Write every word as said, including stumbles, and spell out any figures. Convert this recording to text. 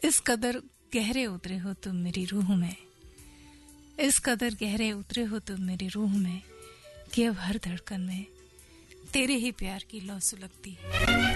इस कदर गहरे उतरे हो तुम मेरी रूह में, इस कदर गहरे उतरे हो तुम मेरी रूह में कि अब हर धड़कन में तेरे ही प्यार की लौ सुलगती है।